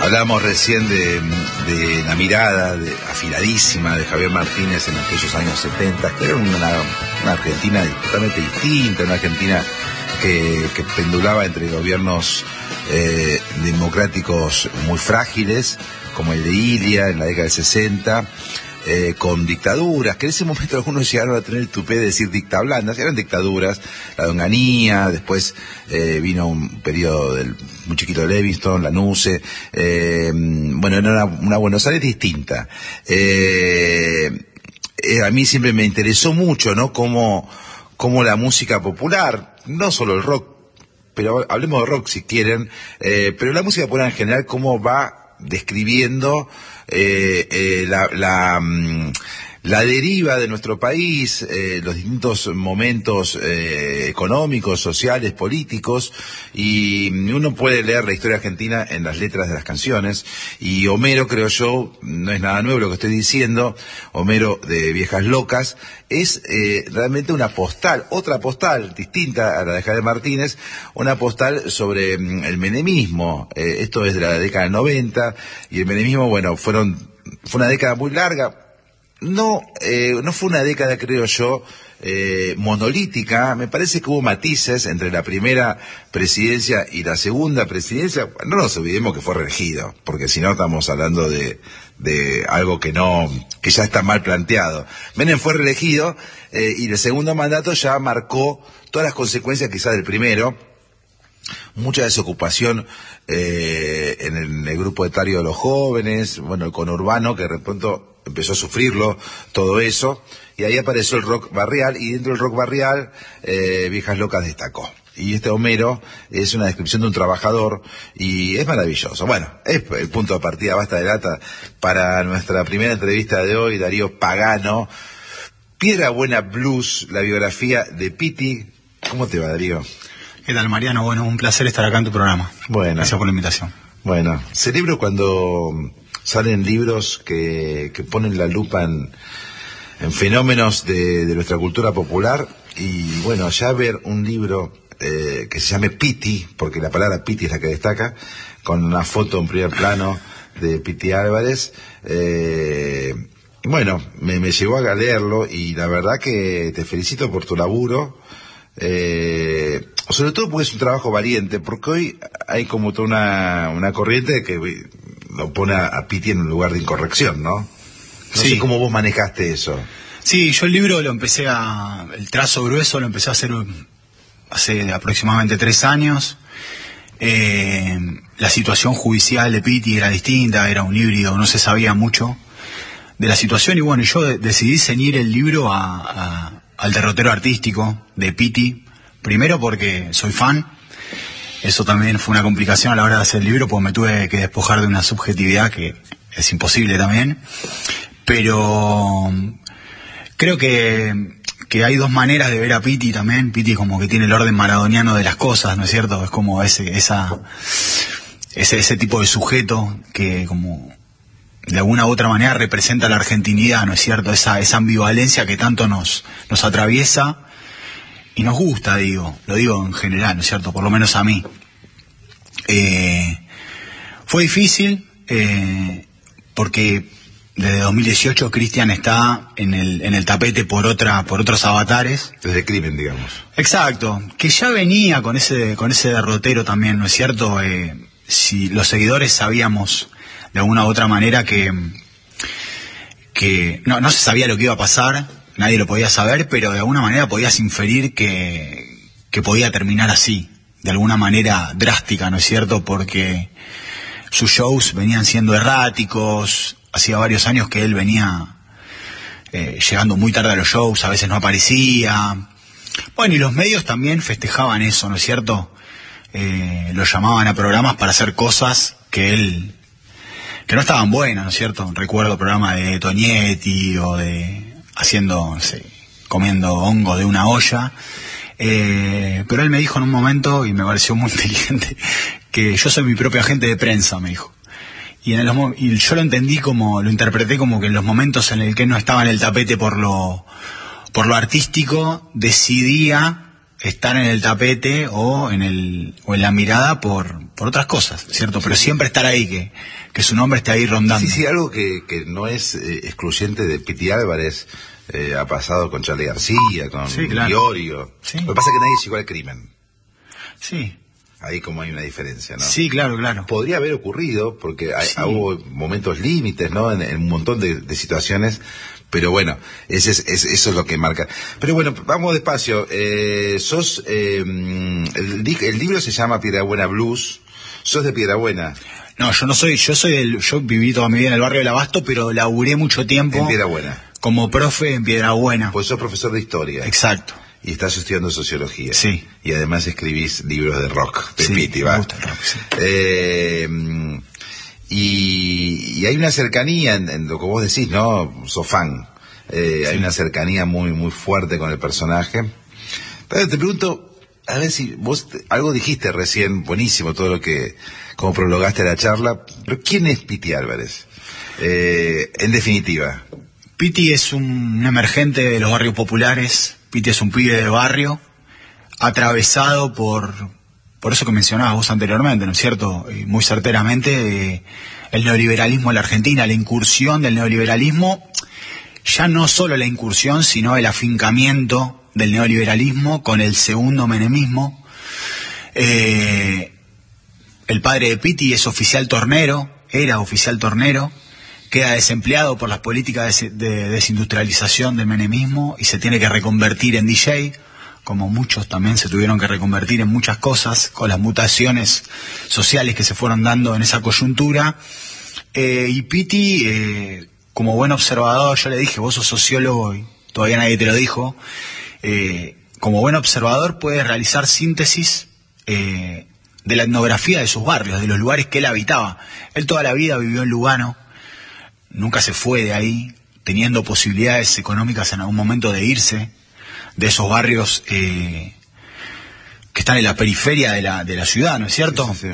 Hablábamos recién de la mirada afiladísima de Javier Martínez en aquellos años 70, que era una Argentina totalmente distinta, una Argentina que pendulaba entre gobiernos democráticos muy frágiles, como el de Ilia en la década del 60, con dictaduras, que en ese momento algunos llegaron a tener el tupé de decir dicta blandas, eran dictaduras, la de Onganía, después vino un periodo muy chiquito de Levingston, la NUCE, bueno, era una Buenos Aires distinta. A mí siempre me interesó mucho, ¿no? Cómo la música popular, no solo el rock, pero hablemos de rock si quieren, pero la música popular en general, cómo va describiendo la deriva de nuestro país, los distintos momentos económicos, sociales, políticos, y uno puede leer la historia argentina en las letras de las canciones, y Homero, creo yo, no es nada nuevo lo que estoy diciendo, Homero de Viejas Locas, es realmente una postal, otra postal distinta a la de Javier Martínez, una postal sobre el menemismo. Esto es de la década del 90, y el menemismo, bueno, fue una década muy larga. No fue una década, creo yo, monolítica. Me parece que hubo matices entre la primera presidencia y la segunda presidencia. No nos olvidemos que fue reelegido, porque si no estamos hablando de algo que ya está mal planteado. Menem fue reelegido, y el segundo mandato ya marcó todas las consecuencias quizás del primero. Mucha desocupación en el grupo etario de los jóvenes, bueno, el conurbano, que de pronto empezó a sufrirlo, todo eso, y ahí apareció el rock barrial, y dentro del rock barrial, Viejas Locas destacó. Y este Homero es una descripción de un trabajador, y es maravilloso. Bueno, es el punto de partida, basta de lata, para nuestra primera entrevista de hoy, Darío Pagano, Piedra Buena Blues, la biografía de Piti. ¿Cómo te va, Darío? ¿Qué tal, Mariano? Bueno, un placer estar acá en tu programa. Bueno. Gracias por la invitación. Bueno, celebro cuando salen libros que ponen la lupa en fenómenos de nuestra cultura popular, y bueno, ya ver un libro que se llame Piti, porque la palabra Piti es la que destaca, con una foto en primer plano de Piti Álvarez, bueno, me llevó a leerlo, y la verdad que te felicito por tu laburo, sobre todo porque es un trabajo valiente, porque hoy hay como toda una corriente que lo pone a Piti en un lugar de incorrección, ¿no? No sé cómo vos manejaste eso. Sí, yo el libro el trazo grueso lo empecé a hacer hace aproximadamente 3 años. La situación judicial de Piti era distinta, era un híbrido, no se sabía mucho de la situación, y bueno, yo decidí ceñir el libro al derrotero artístico de Piti, primero porque soy fan. Eso también fue una complicación a la hora de hacer el libro, porque me tuve que despojar de una subjetividad que es imposible también. Pero creo que hay dos maneras de ver a Piti también. Piti como que tiene el orden maradoniano de las cosas, ¿no es cierto? Es como ese tipo de sujeto que como de alguna u otra manera representa la argentinidad, ¿no es cierto? Esa ambivalencia que tanto nos atraviesa y nos gusta, lo digo en general, ¿no es cierto? Por lo menos a mí. Fue difícil, porque desde 2018 Cristian está en el tapete por otros avatares. Desde Crimen, digamos. Exacto, que ya venía con ese derrotero también, ¿no es cierto? Si los seguidores sabíamos de alguna u otra manera que no se sabía lo que iba a pasar, nadie lo podía saber, pero de alguna manera podías inferir que podía terminar así, de alguna manera drástica, ¿no es cierto? Porque sus shows venían siendo erráticos, hacía varios años que él venía llegando muy tarde a los shows, a veces no aparecía. Bueno, y los medios también festejaban eso, ¿no es cierto? Lo llamaban a programas para hacer cosas que no estaban buenas, ¿no es cierto? Recuerdo programas de Tonietti o comiendo hongo de una olla. Pero él me dijo en un momento, y me pareció muy inteligente, que yo soy mi propio agente de prensa, me dijo. Y yo lo interpreté como que en los momentos en el que no estaba en el tapete por lo artístico, decidía estar en el tapete o en la mirada por otras cosas, ¿cierto? Pero siempre estar ahí, que su nombre esté ahí rondando. Sí, algo que no es excluyente de Piti Álvarez, ha pasado con Charly García, con Iorio. Sí. Lo que pasa es que nadie llegó al crimen. Sí. Ahí como hay una diferencia, ¿no? Sí, claro. Podría haber ocurrido, porque hubo momentos límites, ¿no? En un montón de situaciones, pero bueno, eso es lo que marca. Pero bueno, vamos despacio. El libro se llama Piedrabuena Blues. ¿Sos de Piedrabuena? No, yo no soy, yo viví toda mi vida en el barrio del Abasto, pero laburé mucho tiempo. En Piedrabuena. Como profe en Piedrabuena. Pues sos profesor de historia. Exacto. Y estás estudiando sociología. Sí. Y además escribís libros de rock, de Piti, me gusta el rock, sí. Y hay una cercanía en lo que vos decís, ¿no? Sos fan. Hay una cercanía muy, muy fuerte con el personaje. Entonces te pregunto, a ver si vos algo dijiste recién, buenísimo todo como prologaste la charla, pero ¿quién es Piti Álvarez? En definitiva. Piti es un emergente de los barrios populares. Piti es un pibe de barrio, atravesado por eso que mencionabas vos anteriormente, ¿no es cierto? Muy certeramente, el neoliberalismo en la Argentina, la incursión del neoliberalismo, ya no solo la incursión, sino el afincamiento del neoliberalismo con el segundo menemismo. El padre de Piti es oficial tornero, era oficial tornero, queda desempleado por las políticas de desindustrialización del menemismo y se tiene que reconvertir en DJ, como muchos también se tuvieron que reconvertir en muchas cosas con las mutaciones sociales que se fueron dando en esa coyuntura. Y Piti, como buen observador, yo le dije, vos sos sociólogo y todavía nadie te lo dijo, como buen observador puede realizar síntesis de la etnografía de sus barrios, de los lugares que él habitaba. Él toda la vida vivió en Lugano, nunca se fue de ahí, teniendo posibilidades económicas en algún momento de irse de esos barrios que están en la periferia de la ciudad, ¿no es cierto? Sí.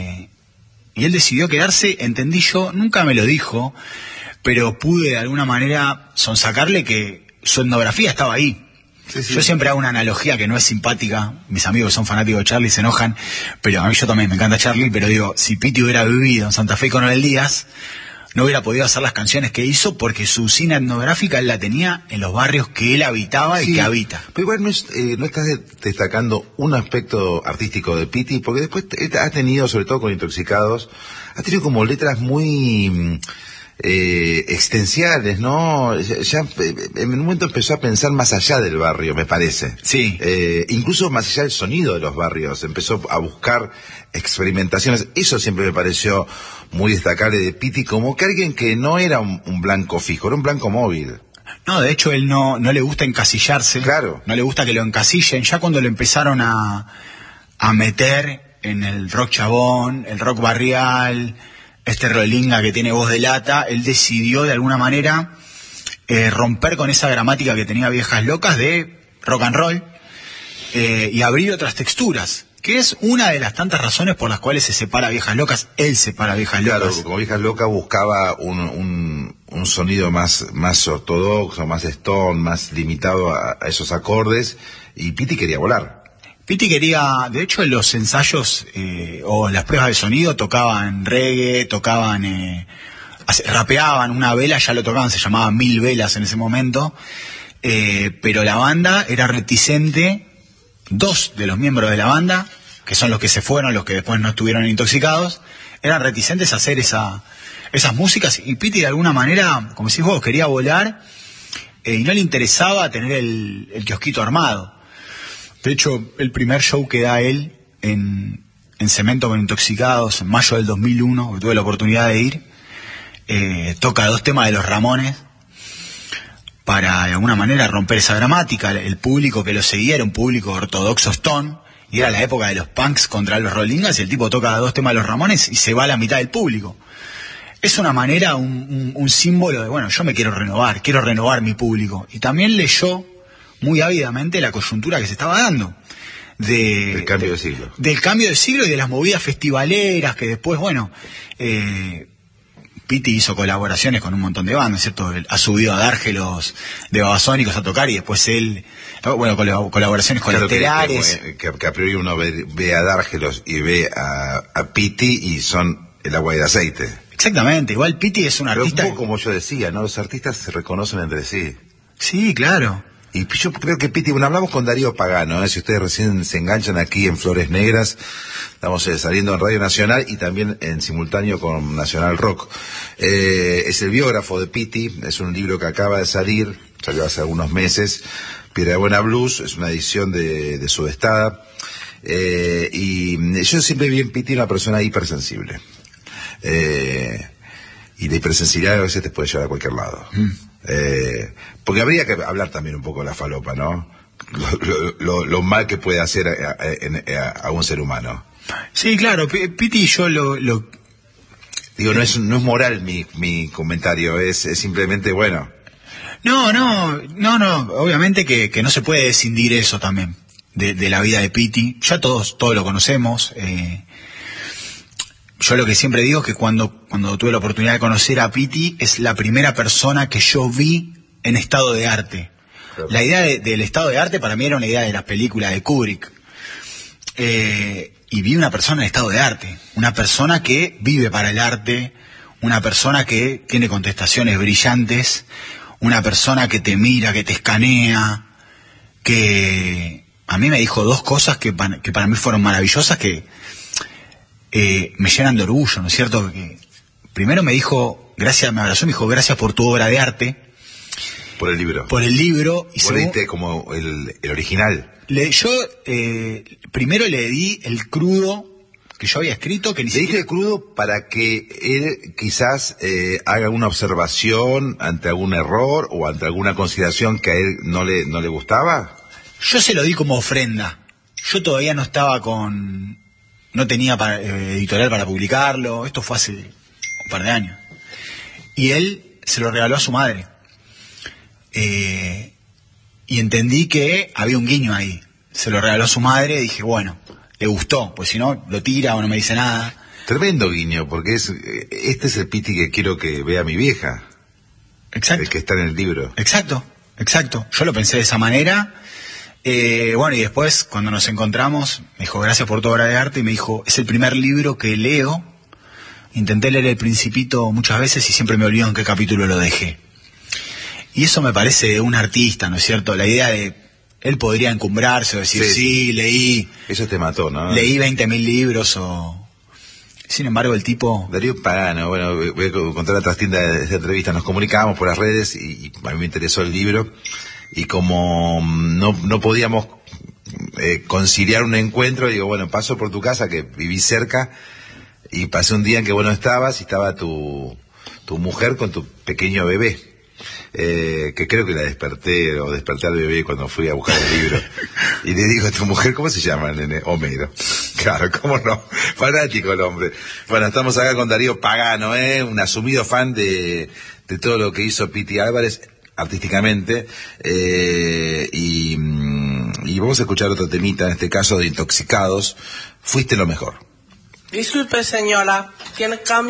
Y él decidió quedarse, entendí yo, nunca me lo dijo, pero pude de alguna manera sonsacarle que su etnografía estaba ahí. Sí. Yo siempre hago una analogía que no es simpática, mis amigos que son fanáticos de Charly se enojan, pero a mí yo también me encanta Charly, pero digo, si Piti hubiera vivido en Santa Fe con Noel Díaz, no hubiera podido hacer las canciones que hizo porque su usina etnográfica él la tenía en los barrios que él habitaba y que habita. Pero igual no estás destacando un aspecto artístico de Piti, porque después has tenido, sobre todo con Intoxicados, has tenido como letras muy existenciales, ¿no? Ya en un momento empezó a pensar más allá del barrio, me parece. Sí. Incluso más allá del sonido de los barrios, empezó a buscar experimentaciones. Eso siempre me pareció muy destacable de Piti, como que alguien que no era un blanco fijo, era un blanco móvil. No, de hecho él no le gusta encasillarse. Claro. No le gusta que lo encasillen. Ya cuando lo empezaron a meter en el rock chabón, el rock barrial, rolinga que tiene voz de lata, él decidió de alguna manera romper con esa gramática que tenía Viejas Locas de rock and roll y abrir otras texturas, que es una de las tantas razones por las cuales se separa Viejas Locas. Él separa Viejas Locas. Claro, como Viejas Locas buscaba un sonido más ortodoxo, más stone, más limitado a esos acordes, y Piti quería volar. Piti quería, de hecho en los ensayos o en las pruebas de sonido tocaban reggae, rapeaban, una vela ya lo tocaban, se llamaba 1000 velas en ese momento, pero la banda era reticente. Dos de los miembros de la banda, que son los que se fueron, los que después no estuvieron Intoxicados, eran reticentes a hacer esas músicas, y Piti de alguna manera, como decís vos, quería volar y no le interesaba tener el kiosquito armado. De hecho, el primer show que da él en Cemento con Intoxicados, en mayo del 2001, que tuve la oportunidad de ir, toca 2 temas de los Ramones para de alguna manera romper esa gramática. El público que lo seguía era un público ortodoxo stone, y era la época de los punks contra los rollingas, y el tipo toca 2 temas de los Ramones y se va a la mitad del público. Es una manera, un símbolo de, bueno, yo me quiero renovar mi público. Y también leyó muy ávidamente la coyuntura que se estaba dando del cambio de siglo. Del cambio de siglo y de las movidas festivaleras que después, bueno, Piti hizo colaboraciones con un montón de bandas, ¿cierto? Él ha subido a Dárgelos de Babasónicos a tocar y después él, bueno, colaboraciones con claro, Estelares. Que a priori uno ve a Dárgelos y ve a Piti y son el agua y el aceite. Exactamente, igual Piti es un artista... Un poco como yo decía, ¿no? Los artistas se reconocen entre sí. Sí, claro. Y yo creo que Piti, bueno, hablamos con Darío Pagano, si ustedes recién se enganchan aquí en Flores Negras, estamos saliendo en Radio Nacional y también en simultáneo con Nacional Rock. Es el biógrafo de Piti, es un libro que acaba de salir, salió hace algunos meses, Piedra de Buena Blues, es una edición de Sudestada, y yo siempre vi en Piti una persona hipersensible. Y la hipersensibilidad a veces te puede llevar a cualquier lado. Porque habría que hablar también un poco de la falopa, ¿no? Lo mal que puede hacer a un ser humano. Sí, claro, Piti, yo lo... Digo, no es moral mi comentario, es simplemente, bueno. No, obviamente que no se puede escindir eso también, de la vida de Piti. Ya todos lo conocemos. Yo lo que siempre digo es que cuando tuve la oportunidad de conocer a Piti, es la primera persona que yo vi en estado de arte. Claro. La idea del estado de arte para mí era una idea de las películas de Kubrick. Y vi una persona en estado de arte, una persona que vive para el arte, una persona que tiene contestaciones brillantes, una persona que te mira, que te escanea, que a mí me dijo dos cosas que para mí fueron maravillosas, que me llenan de orgullo, ¿no es cierto? Que primero me abrazó y me dijo, gracias por tu obra de arte. Por el libro. Por el libro. Y ¿vos leíste como el original? Yo primero le di el crudo que yo había escrito, que ni siquiera... ¿Le diste el crudo para que él quizás haga una observación ante algún error o ante alguna consideración que a él no le gustaba? Yo se lo di como ofrenda. Yo todavía no estaba no tenía editorial para publicarlo, esto fue hace un par de años. Y él se lo regaló a su madre. Y entendí que había un guiño ahí. Se lo regaló a su madre y dije, bueno, le gustó, pues si no, lo tira o no me dice nada. Tremendo guiño, porque este es el Piti que quiero que vea mi vieja. Exacto. El que está en el libro. Exacto. Yo lo pensé de esa manera. Bueno, y después, cuando nos encontramos, me dijo, gracias por tu obra de arte, y me dijo, es el primer libro que leo. Intenté leer El Principito muchas veces y siempre me olvido en qué capítulo lo dejé. Y eso me parece de un artista, ¿no es cierto? La idea de, él podría encumbrarse o decir, sí, leí... Eso te mató, ¿no? Leí 20.000 libros o... Sin embargo, el tipo... Darío Pagano, bueno, voy a contar la trastienda de esta entrevista. Nos comunicábamos por las redes y a mí me interesó el libro. Y como no podíamos conciliar un encuentro, digo, bueno, paso por tu casa, que viví cerca, y pasé un día en que vos no estabas y estaba tu mujer con tu pequeño bebé. Que creo que la desperté al bebé cuando fui a buscar el libro. Y le digo a tu mujer, ¿cómo se llama, nene? Homero. Claro, ¿cómo no? Fanático el hombre. Bueno, estamos acá con Darío Pagano, un asumido fan de todo lo que hizo Piti Álvarez artísticamente, y vamos a escuchar otro temita, en este caso de Intoxicados, Fuiste lo mejor. Disculpe, señora, ¿tiene cambio?